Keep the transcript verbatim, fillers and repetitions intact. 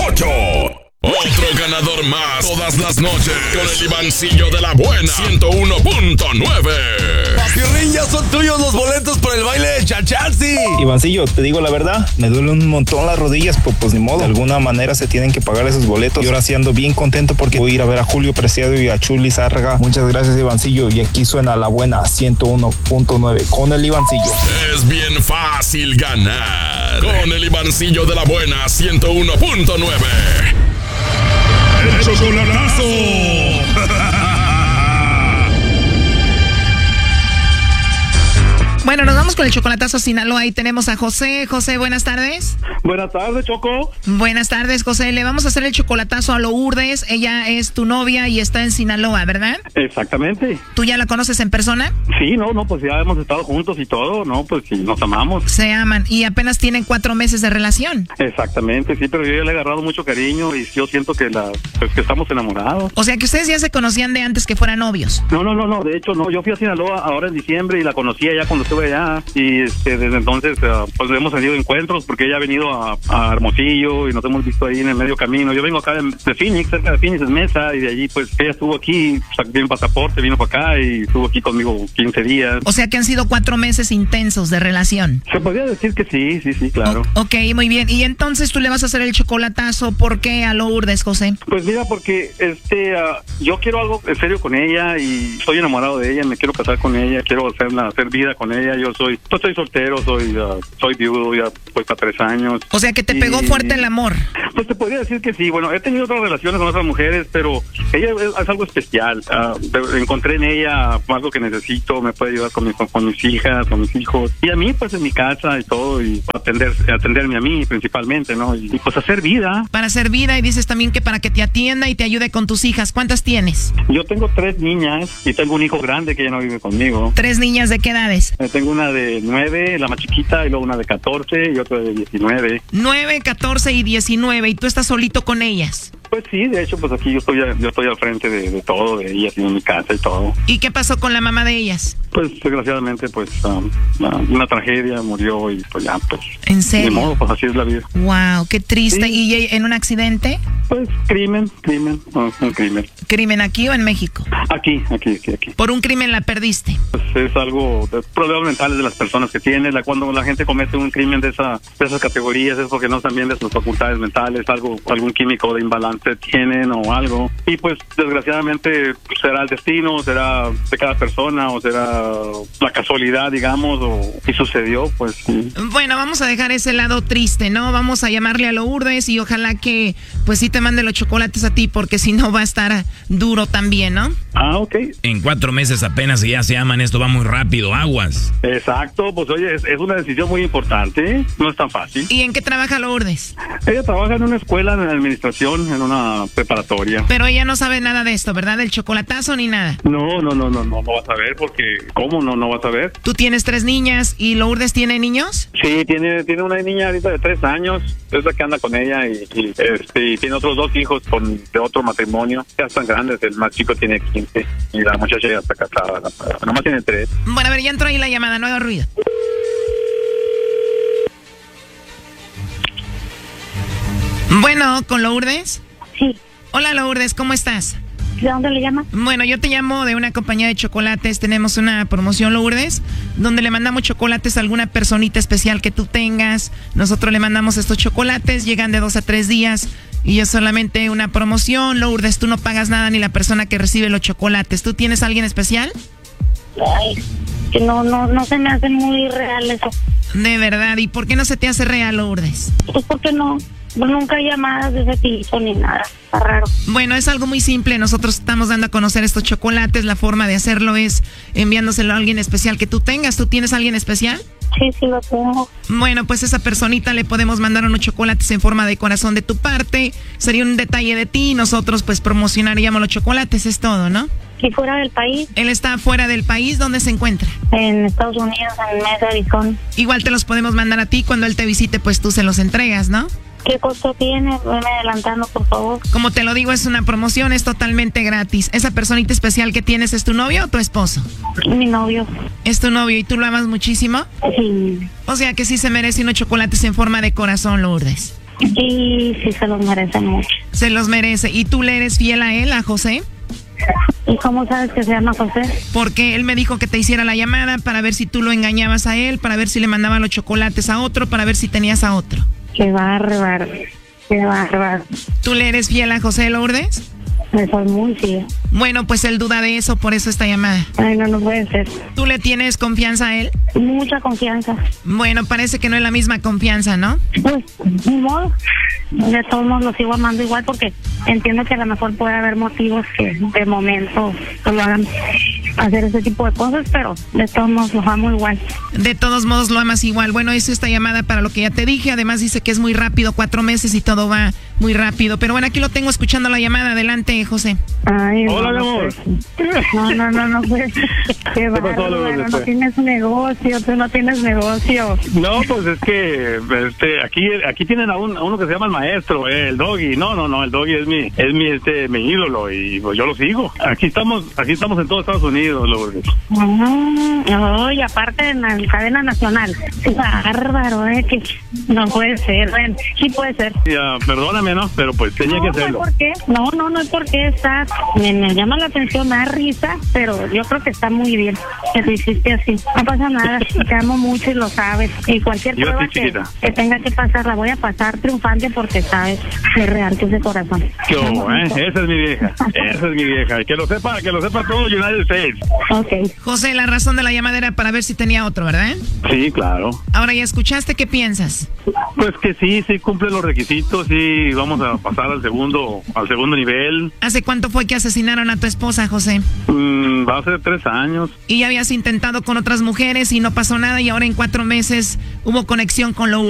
ocho. Otro ganador más todas las noches con el Ivancillo de la Buena ciento uno punto nueve. Papirrín, ya son tuyos los boletos por el baile de Chachalsi. Ivancillo, te digo la verdad, me duele un montón las rodillas, pues, pues ni modo. De alguna manera se tienen que pagar esos boletos. Y ahora sí ando bien contento porque voy a ir a ver a Julio Preciado y a Chuli Zárraga. Muchas gracias, Ivancillo. Y aquí suena La Buena ciento uno punto nueve con el Ivancillo. Es bien fácil ganar con el Ivancillo de la Buena ciento uno punto nueve. ¡El chocolatazo! Bueno, nos vamos con el chocolatazo Sinaloa. Ahí tenemos a José. José, buenas tardes. Buenas tardes, Choco. Buenas tardes, José. Le vamos a hacer el chocolatazo a Lourdes. Ella es tu novia y está en Sinaloa, ¿verdad? Exactamente. ¿Tú ya la conoces en persona? Sí, no, no, pues ya hemos estado juntos y todo, ¿no? Pues sí, nos amamos. Se aman y apenas tienen cuatro meses de relación. Exactamente, sí, pero yo ya le he agarrado mucho cariño y yo siento que la, pues que estamos enamorados. O sea que ustedes ya se conocían de antes que fueran novios. No, no, no, no, de hecho no, yo fui a Sinaloa ahora en diciembre y la conocía ya cuando estuve allá y este, desde entonces uh, pues hemos tenido encuentros porque ella ha venido a, a Hermosillo y nos hemos visto ahí en el medio camino. Yo vengo acá de, de Phoenix, cerca de Phoenix, en Mesa, y de allí pues ella estuvo aquí, sacó un pasaporte, vino para acá y estuvo aquí conmigo quince días. O sea que han sido cuatro meses intensos de relación. Se podría decir que sí, sí, sí, claro. O, ok, muy bien. Y entonces tú le vas a hacer el chocolatazo, ¿por qué a Lourdes, José? Pues mira, porque este uh, yo quiero algo en serio con ella y estoy enamorado de ella, me quiero casar con ella, quiero hacerla, hacer vida con ella. Yo soy, yo estoy soltero, soy uh, soy viudo, ya voy para tres años. O sea que te y, pegó fuerte el amor. Pues te podría decir que sí. Bueno, he tenido otras relaciones con otras mujeres, pero ella es, es algo especial. Uh, encontré en ella algo que necesito, me puede ayudar con, mi, con, con mis hijas, con mis hijos. Y a mí, pues en mi casa y todo, y atender, atenderme a mí principalmente, ¿no? Y, y pues hacer vida. Para hacer vida, y dices también que para que te atienda y te ayude con tus hijas. ¿Cuántas tienes? Yo tengo tres niñas y tengo un hijo grande que ya no vive conmigo. ¿Tres niñas de qué edades? Eh, tengo una de nueve, la más chiquita, y luego una de catorce y otra de diecinueve. nueve, catorce y diecinueve, y tú estás solito con ellas. Pues sí, de hecho, pues aquí yo estoy, yo estoy al frente de, de todo, de ellas, en mi casa y todo. ¿Y qué pasó con la mamá de ellas? Pues desgraciadamente, pues um, una tragedia, murió y pues ya, pues. ¿En serio? De modo, pues así es la vida. Wow, qué triste. Sí. ¿Y en un accidente? Pues crimen, crimen, no, un crimen. ¿Crimen aquí o en México? Aquí, aquí, aquí, aquí. ¿Por un crimen la perdiste? Pues es algo, de problemas mentales de las personas que tienen. La, cuando la gente comete un crimen de, esa, de esas categorías es porque no están bien de sus facultades mentales, algo, algún químico de imbalance tienen o algo. Y pues desgraciadamente será el destino, será de cada persona o será la casualidad, digamos, o y sucedió, pues. Sí. Bueno, vamos a dejar ese lado triste, ¿no? Vamos a llamarle a Lourdes y ojalá que pues sí te mande los chocolates a ti, porque si no va a estar duro también, ¿no? Ah, ok. En cuatro meses apenas y ya se aman, esto va muy rápido, aguas. Exacto, pues oye, es, es una decisión muy importante, no es tan fácil. ¿Y en qué trabaja Lourdes? Ella trabaja en una escuela en administración, en una preparatoria. Pero ella no sabe nada de esto, ¿verdad? Del chocolatazo ni nada. No, no, no, no, no, no vas a ver, porque ¿cómo no, no vas a ver? Tú tienes tres niñas y Lourdes tiene niños. Sí, tiene, tiene una niña ahorita de tres años, es la que anda con ella y, y, este, y tiene otros dos hijos con, de otro matrimonio. Ya están grandes, el más chico tiene quince y la muchacha ya está casada, la, nomás tiene tres. Bueno, a ver, ya entró ahí la llamada, no haga ruido. Bueno, ¿con Lourdes? Sí. Hola Lourdes, ¿cómo estás? ¿De dónde le llama? Bueno, yo te llamo de una compañía de chocolates. Tenemos una promoción, Lourdes, donde le mandamos chocolates a alguna personita especial que tú tengas. Nosotros le mandamos estos chocolates, llegan de dos a tres días y es solamente una promoción. Lourdes, tú no pagas nada ni la persona que recibe los chocolates. ¿Tú tienes a alguien especial? Ay, que no, no, no se me hace muy real eso. De verdad, ¿y por qué no se te hace real, Lourdes? Pues porque no, nunca hay llamadas de ese tipo ni nada, está raro. Bueno, es algo muy simple, nosotros estamos dando a conocer estos chocolates, la forma de hacerlo es enviándoselo a alguien especial que tú tengas. ¿Tú tienes a alguien especial? Sí, sí lo tengo. Bueno, pues esa personita le podemos mandar unos chocolates en forma de corazón de tu parte, sería un detalle de ti y nosotros pues promocionaríamos los chocolates, es todo, ¿no? ¿Y fuera del país? Él está fuera del país, ¿dónde se encuentra? En Estados Unidos, en Mesa, Arizona. Igual te los podemos mandar a ti, cuando él te visite pues tú se los entregas, ¿no? ¿Qué costo tiene? Veme adelantando, por favor. Como te lo digo, es una promoción, es totalmente gratis. ¿Esa personita especial que tienes es tu novio o tu esposo? Mi novio. ¿Es tu novio y tú lo amas muchísimo? Sí. O sea que sí se merece unos chocolates en forma de corazón, Lourdes. Y sí se los merecen mucho. Se los merece. ¿Y tú le eres fiel a él, a José? ¿Y cómo sabes que se llama José? Porque él me dijo que te hiciera la llamada para ver si tú lo engañabas a él, para ver si le mandaba los chocolates a otro, para ver si tenías a otro. Qué bárbaro, qué bárbaro. ¿Tú le eres fiel a José Lourdes? Me soy muy fiel. Bueno, pues él duda de eso, por eso esta llamada. Ay, no, no puede ser. ¿Tú le tienes confianza a él? Mucha confianza. Bueno, parece que no es la misma confianza, ¿no? Pues, ni modo. De todos modos lo sigo amando igual porque entiendo que a lo mejor puede haber motivos que de momento lo hagan hacer ese tipo de cosas, pero de todos modos lo amo igual. De todos modos lo amas igual. Bueno, hice esta llamada para lo que ya te dije. Además dice que es muy rápido, cuatro meses y todo va muy rápido. Pero bueno, aquí lo tengo escuchando la llamada. Adelante, José. Ay, Hola, mi no, amor. pues, no, no, no, no, pues, qué bárbaro, no tienes negocio, tú no tienes negocio. No, pues es que este, aquí aquí tienen a, un, a uno que se llama el maestro, eh, el Doggy. No, no, no, el Doggy es mi es mi este mi ídolo y pues yo lo sigo. Aquí estamos aquí estamos en todo Estados Unidos, Lourdes. No, y aparte en la cadena nacional. Qué bárbaro, eh, que no puede ser, bueno, sí puede ser. Ya, perdóname, ¿no? Pero pues tenía no, que hacerlo. No, ¿por qué? No, no, no es porque está, me, me llama la atención, me da risa, pero yo creo que está muy bien que lo hiciste así. No pasa nada, te amo mucho y lo sabes. Y cualquier Yo prueba sí, que, que tenga que pasar, la voy a pasar triunfante porque sabes que es real, que es de corazón. Qué bobo, ¿eh? Esa es mi vieja, esa es mi vieja. Que lo sepa, que lo sepa todo United States. Ok. José, la razón de la llamada era para ver si tenía otro, ¿verdad? Sí, claro. Ahora ya escuchaste, ¿qué piensas? Pues que sí, sí cumple los requisitos, sí, vamos a pasar al segundo, al segundo nivel. ¿Hace cuánto fue que asesinaron a tu esposa, José? Mm, va a ser tres años. Y ya habías intentado con otras mujeres y no pasó nada y ahora en cuatro meses hubo conexión con Lourdes.